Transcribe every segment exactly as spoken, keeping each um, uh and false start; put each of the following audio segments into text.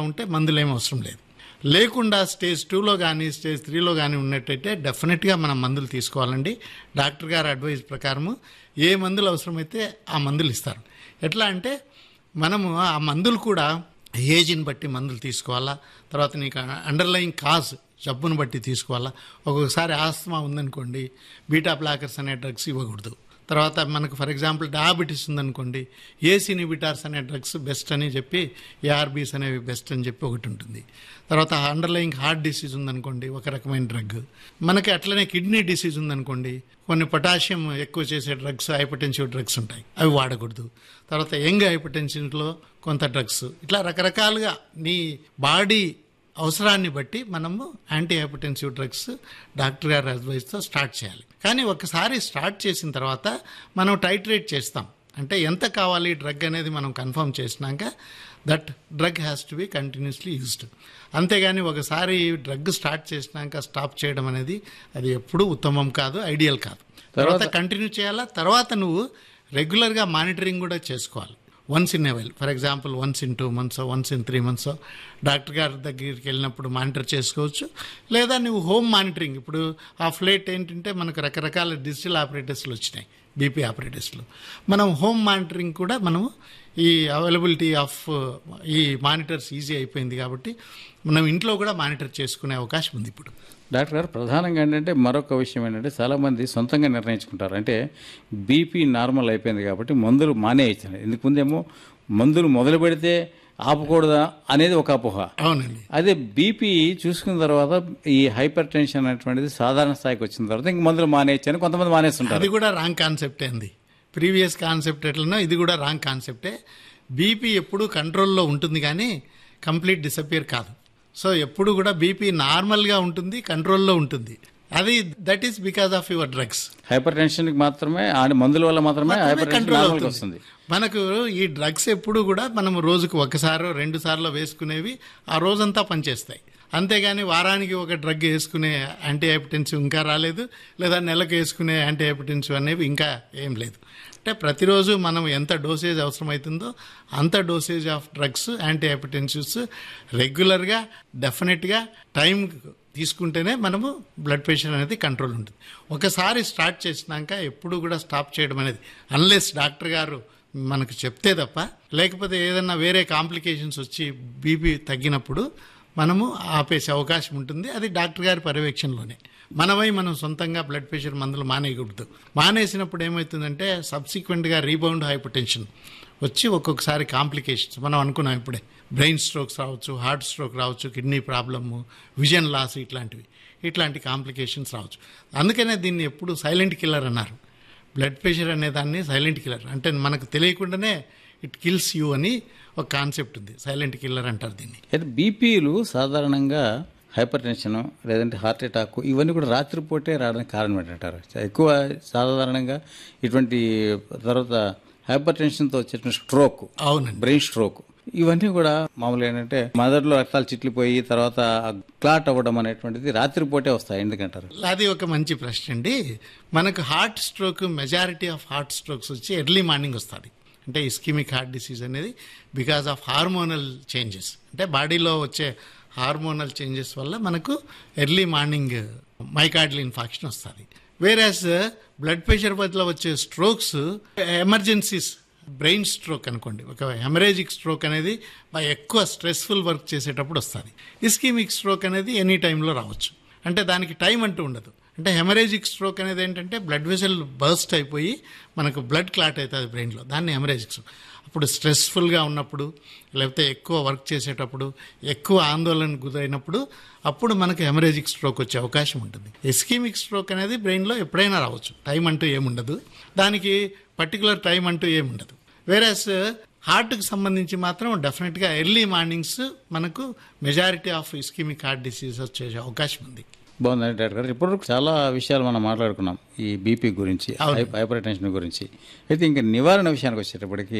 ఉంటే మందులు ఏమి అవసరం లేదు. లేకుండా స్టేజ్ టూలో కానీ స్టేజ్ త్రీలో కానీ ఉన్నట్టయితే డెఫినెట్గా మనం మందులు తీసుకోవాలండి. డాక్టర్ గారి అడ్వైజ్ ప్రకారము ఏ మందులు అవసరమైతే ఆ మందులు ఇస్తారు. ఎట్లా అంటే మనము ఆ మందులు కూడా ఏజ్ని బట్టి మందులు తీసుకోవాలా, తర్వాత నీకు అండర్లయింగ్ కాజ్ జబ్బును బట్టి తీసుకోవాలా. ఒక్కొక్కసారి ఆస్తమా ఉందనుకోండి, బీటా బ్లాకర్స్ అనే డ్రగ్స్ ఇవ్వకూడదు. తర్వాత మనకు ఫర్ ఎగ్జాంపుల్ డయాబెటీస్ ఉందనుకోండి, ఏసీ ఇన్హిబిటార్స్ అనే డ్రగ్స్ బెస్ట్ అని చెప్పి, ఏఆర్బీస్ అనేవి బెస్ట్ అని చెప్పి ఒకటి ఉంటుంది. తర్వాత అండర్లయింగ్ హార్ట్ డిసీజ్ ఉందనుకోండి, ఒక రకమైన డ్రగ్. మనకి అట్లనే కిడ్నీ డిసీజ్ ఉందనుకోండి, కొన్ని పొటాషియం ఎక్కువ చేసే డ్రగ్స్, హైపర్టెన్సివ్ డ్రగ్స్ ఉంటాయి, అవి వాడకూడదు. తర్వాత యంగ్ హైపర్టెన్షన్లో కొంత డ్రగ్స్, ఇట్లా రకరకాలుగా నీ బాడీ అవసరాన్ని బట్టి మనము యాంటీ హైపర్టెన్సివ్ డ్రగ్స్ డాక్టర్ గారి అడ్వైస్తో స్టార్ట్ చేయాలి. కానీ ఒకసారి స్టార్ట్ చేసిన తర్వాత మనం టైట్రేట్ చేస్తాం. అంటే ఎంత కావాలి డ్రగ్ అనేది మనం కన్ఫర్మ్ చేసినాక that drug has to be continuously used. అంతేగాని ఒకసారి డ్రగ్ స్టార్ట్ చేసినాక స్టాప్ చేయడం అనేది అది ఎప్పుడూ ఉత్తమం కాదు, ఐడియల్ కాదు. తర్వాత కంటిన్యూ చేయాలా. తర్వాత నువ్వు రెగ్యులర్గా మానిటరింగ్ కూడా చేసుకోవాలి. Once in a while, for example once in two months once in three months doctor గారి దగ్గరికి వెళ్ళినప్పుడు మానిటర్ చేసుకోవచ్చు. లేదా నువ్వు హోమ్ మానిటరింగ్, ఇప్పుడు ఆ ఫ్లేట్ ఏంటంటే మనకు రకరకాల డిజిటల్ ఆపరేటర్స్లు వచ్చినాయి, బీపీ ఆపరేటర్స్లు. మనం హోమ్ మానిటరింగ్ కూడా మనము ఈ అవైలబిలిటీ ఆఫ్ ఈ మానిటర్స్ ఈజీ అయిపోయింది కాబట్టి మనం ఇంట్లో కూడా మానిటర్ చేసుకునే అవకాశం ఉంది ఇప్పుడు. డాక్టర్ గారు, ప్రధానంగా ఏంటంటే మరొక విషయం ఏంటంటే చాలామంది సొంతంగా నిర్ణయించుకుంటారు. అంటే బీపీ నార్మల్ అయిపోయింది కాబట్టి మందులు మానేయచ్చు. ఇందుకు ముందేమో మందులు మొదలు పెడితే ఆపకూడదా అనేది ఒక అపోహ. అవునండి. అదే బీపీ చూసుకున్న తర్వాత ఈ హైపర్ టెన్షన్ అనేటువంటిది సాధారణ స్థాయికి వచ్చిన తర్వాత ఇంక మందులు మానేయచ్చు అని కొంతమంది మానేస్తుంటారు. అది కూడా రాంగ్ కాన్సెప్టే అండి. ప్రీవియస్ కాన్సెప్ట్ ఎట్లనో ఇది కూడా రాంగ్ కాన్సెప్టే. బీపీ ఎప్పుడూ కంట్రోల్లో ఉంటుంది కానీ కంప్లీట్ డిసపియర్ కాదు. సో ఎప్పుడు కూడా బీపీ నార్మల్గా ఉంటుంది, కంట్రోల్లో ఉంటుంది. అది that is because of your drugs. Hyper tension మాత్రమే, మందుల వల్ల మాత్రమే హైపర్ టెన్షన్ వస్తుంది. మనకు ఈ డ్రగ్స్ ఎప్పుడు కూడా మనం రోజుకు ఒకసారో రెండు సార్లు వేసుకునేవి ఆ రోజంతా పనిచేస్తాయి. అంతేగాని వారానికి ఒక డ్రగ్ వేసుకునే యాంటీ హైపర్టెన్సివ్ ఇంకా రాలేదు, లేదా నెలకు వేసుకునే యాంటీ హైపర్టెన్సివ్ అనేవి ఇంకా ఏం లేదు. అంటే ప్రతిరోజు మనం ఎంత డోసేజ్ అవసరమవుతుందో అంత డోసేజ్ ఆఫ్ డ్రగ్స్, యాంటీ హైపర్టెన్సివ్స్ రెగ్యులర్గా డెఫినెట్గా టైం తీసుకుంటేనే మనము బ్లడ్ ప్రెషర్ అనేది కంట్రోల్ ఉంటుంది. ఒకసారి స్టార్ట్ చేసినాక ఎప్పుడు కూడా స్టాప్ చేయడం అనేది అన్లెస్ డాక్టర్ గారు మనకు చెప్తే తప్ప, లేకపోతే ఏదన్నా వేరే కాంప్లికేషన్స్ వచ్చి బీపీ తగ్గినప్పుడు మనము ఆపేసే అవకాశం ఉంటుంది. అది డాక్టర్ గారి పర్యవేక్షణలోనే. మనమై మనం సొంతంగా బ్లడ్ ప్రెషర్ మందులు మానేయకూడదు. మానేసినప్పుడు ఏమవుతుందంటే సబ్సిక్వెంట్గా రీబౌండ్ హైపర్ టెన్షన్ వచ్చి ఒక్కొక్కసారి కాంప్లికేషన్స్ మనం అనుకున్నాం ఇప్పుడే, బ్రెయిన్ స్ట్రోక్స్ రావచ్చు, హార్ట్ స్ట్రోక్ రావచ్చు, కిడ్నీ ప్రాబ్లము, విజన్ లాస్, ఇట్లాంటివి ఇట్లాంటి కాంప్లికేషన్స్ రావచ్చు. అందుకనే దీన్ని ఎప్పుడు సైలెంట్ కిల్లర్ అన్నారు. బ్లడ్ ప్రెషర్ అనే దాన్ని సైలెంట్ కిల్లర్ అంటే మనకు తెలియకుండానే ఇట్ కిల్స్ యూ అని ఒక కాన్సెప్ట్ ఉంది, సైలెంట్ కిల్లర్ అంటారు దీన్ని. అయితే బీపీలు సాధారణంగా హైపర్ టెన్షన్ లేదంటే హార్ట్ అటాక్ ఇవన్నీ కూడా రాత్రిపూటే రావడానికి కారణం ఏంటంటారు? ఎక్కువ సాధారణంగా ఇటువంటి తర్వాత హైపర్ టెన్షన్తో వచ్చేటువంటి స్ట్రోక్, అవునండి, బ్రెయిన్ స్ట్రోక్, ఇవన్నీ కూడా మామూలుగా ఏంటంటే మదర్లో రక్తాలు చిట్లిపోయి తర్వాత క్లాట్ అవ్వడం అనేటువంటిది రాత్రిపూటే వస్తాయి, ఎందుకంటారు? అది ఒక మంచి ప్రశ్న అండి. మనకు heart stroke, majority of heart strokes వచ్చి ఎర్లీ మార్నింగ్ వస్తుంది. అంటే ఇస్కిమిక్ హార్ట్ డిసీజ్ అనేది బికాస్ ఆఫ్ హార్మోనల్ చేంజెస్, అంటే బాడీలో వచ్చే హార్మోనల్ చేంజెస్ వల్ల మనకు ఎర్లీ మార్నింగ్ మైకార్డియల్ ఇన్ఫాక్షన్ వస్తుంది. వేరాస్ బ్లడ్ ప్రెషర్ వల్ల వచ్చే స్ట్రోక్స్ ఎమర్జెన్సీస్, బ్రెయిన్ స్ట్రోక్ అనుకోండి, ఒక హెమరేజిక్ స్ట్రోక్ అనేది ఎక్కువ స్ట్రెస్ఫుల్ వర్క్ చేసేటప్పుడు వస్తుంది. ఇస్కిమిక్ స్ట్రోక్ అనేది ఎనీ టైంలో రావచ్చు, అంటే దానికి టైం అంటూ ఉండదు. అంటే హెమరేజిక్ స్ట్రోక్ అనేది ఏంటంటే బ్లడ్ వెసల్ బర్స్ట్ అయిపోయి మనకు బ్లడ్ క్లాట్ అవుతుంది బ్రెయిన్లో, దాన్ని హెమరేజిక్ స్ట్రోక్. అప్పుడు స్ట్రెస్ఫుల్గా ఉన్నప్పుడు, లేకపోతే ఎక్కువ వర్క్ చేసేటప్పుడు, ఎక్కువ ఆందోళన గురైనప్పుడు అప్పుడు మనకు హెమరేజిక్ స్ట్రోక్ వచ్చే అవకాశం ఉంటుంది. ఇస్కిమిక్ స్ట్రోక్ అనేది బ్రెయిన్లో ఎప్పుడైనా రావచ్చు, టైం అంటూ ఏముండదు, దానికి పర్టికులర్ టైం అంటూ ఏముండదు. వేరేస్ హార్ట్కి సంబంధించి మాత్రం డెఫినెట్గా ఎర్లీ మార్నింగ్స్ మనకు majority of ischaemic heart disease వచ్చే అవకాశం ఉంది. బాగుందండి డాక్టర్ గారు. ఇప్పుడు చాలా విషయాలు మనం మాట్లాడుకున్నాం ఈ బీపీ గురించి, హైపర్ టెన్షన్ గురించి. అయితే ఇంకా నివారణ విషయానికి వచ్చేటప్పటికి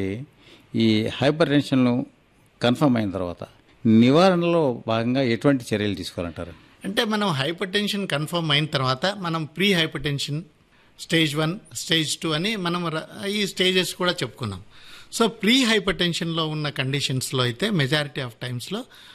ఈ హైపర్ టెన్షన్ను కన్ఫర్మ్ అయిన తర్వాత నివారణలో భాగంగా ఎటువంటి చర్యలు తీసుకోవాలంటారు? అంటే మనం హైపర్ టెన్షన్ కన్ఫర్మ్ అయిన తర్వాత మనం pre hyper tension stage one, stage two అని మనం ఈ స్టేజెస్ కూడా చెప్పుకున్నాం. సో ప్రీ హైపర్ టెన్షన్లో ఉన్న కండిషన్స్లో అయితే మెజారిటీ ఆఫ్ టైమ్స్లో